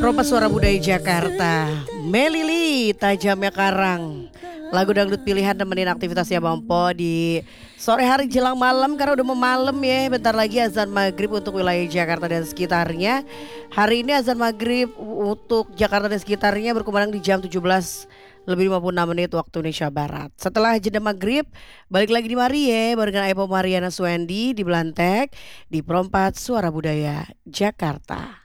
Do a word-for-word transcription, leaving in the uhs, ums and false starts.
Rompas Suara Budaya Jakarta, Melili Tajamnya Karang. Lagu dangdut pilihan temenin aktivitasnya Bang Po di sore hari jelang malam, karena udah mau malam ya. Bentar lagi azan maghrib untuk wilayah Jakarta dan sekitarnya. Hari ini azan maghrib untuk Jakarta dan sekitarnya berkumandang di jam tujuh belas lebih lima puluh enam menit waktu Indonesia Barat. Setelah jeda maghrib, balik lagi di Marie barengan Epo Mariana Swendi di Belantek di Perompat Suara Budaya Jakarta.